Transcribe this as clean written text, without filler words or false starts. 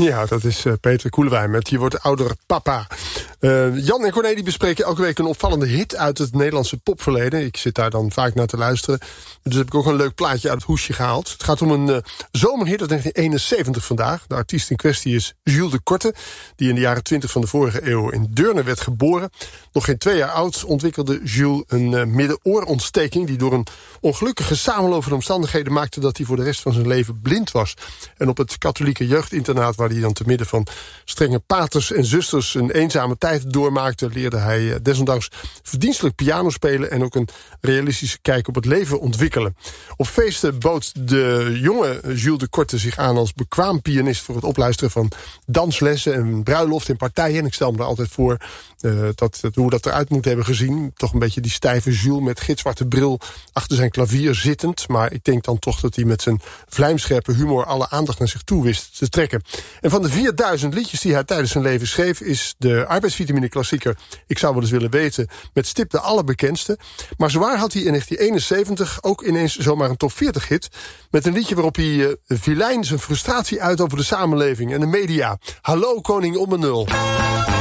Ja, dat is Peter Koelewijn met Je wordt ouder papa. Jan en Corné die bespreken elke week een opvallende hit uit het Nederlandse popverleden. Ik zit daar dan vaak naar te luisteren. Dus heb ik ook een leuk plaatje uit het hoesje gehaald. Het gaat om een zomerhit uit 1971 vandaag. De artiest in kwestie is Jules de Korte, die in de jaren 20 van de vorige eeuw in Deurne werd geboren. Nog geen 2 jaar oud ontwikkelde Jules een middenoorontsteking die door een ongelukkige samenlopende omstandigheden maakte dat hij voor de rest van zijn leven blind was. En op het katholieke jeugdinternaat, waar hij dan te midden van strenge paters en zusters een eenzame tijd doormaakte, leerde hij desondanks verdienstelijk piano spelen en ook een realistische kijk op het leven ontwikkelen. Op feesten bood de jonge Jules de Korte zich aan als bekwaam pianist voor het opluisteren van danslessen en bruiloft en partijen. En ik stel me er altijd voor hoe dat eruit moet hebben gezien. Toch een beetje die stijve Jules met gitzwarte bril achter zijn klavier zittend. Maar ik denk dan toch dat hij met zijn vlijmscherpe humor alle aandacht naar zich toe wist te trekken. En van de 4000 liedjes die hij tijdens zijn leven schreef, is de arbeidsvitamine klassieker Ik zou wel eens willen weten met stip de allerbekendste. Maar zwaar had hij in 1971 ook ineens zomaar een top 40 hit met een liedje waarop hij vilijn zijn frustratie uit over de samenleving en de media. Hallo koning om een nul.